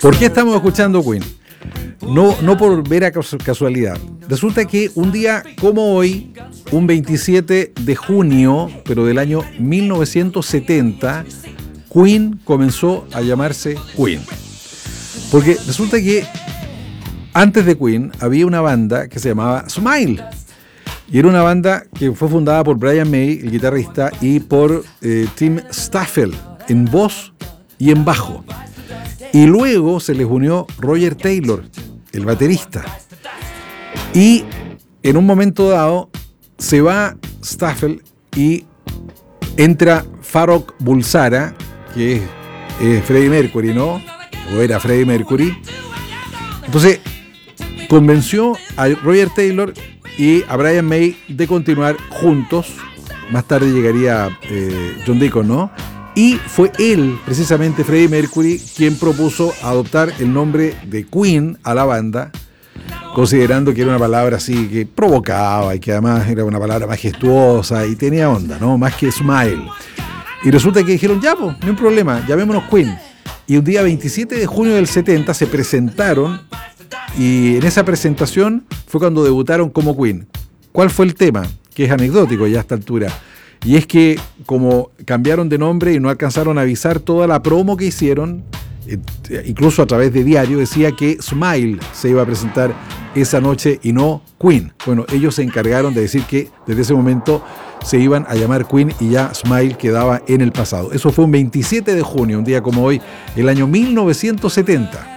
¿Por qué estamos escuchando Queen? No por mera casualidad. Resulta que un día como hoy, un 27 de junio, pero del año 1970, Queen comenzó a llamarse Queen. Porque resulta que antes de Queen había una banda que se llamaba Smile. Y era una banda que fue fundada por Brian May, el guitarrista, y por Tim Staffel en voz y en bajo. Y luego se les unió Roger Taylor, el baterista. Y en un momento dado se va Staffel y entra Farrokh Bulsara, que es Freddie Mercury, ¿no? O era Freddie Mercury. Entonces convenció a Roger Taylor y a Brian May de continuar juntos. Más tarde llegaría John Deacon, ¿no? Y fue él, precisamente Freddie Mercury, quien propuso adoptar el nombre de Queen a la banda, considerando que era una palabra así que provocaba y que además era una palabra majestuosa y tenía onda, ¿no? Más que Smile. Y resulta que dijeron, ya, pues, no hay problema, llamémonos Queen. Y un día 27 de junio del 70 se presentaron y en esa presentación fue cuando debutaron como Queen. ¿Cuál fue el tema? Que es anecdótico ya a esta altura. Y es que como cambiaron de nombre y no alcanzaron a avisar, toda la promo que hicieron, incluso a través de diario, decía que Smile se iba a presentar esa noche y no Queen. Bueno, ellos se encargaron de decir que desde ese momento se iban a llamar Queen y ya Smile quedaba en el pasado. Eso fue un 27 de junio, un día como hoy, el año 1970.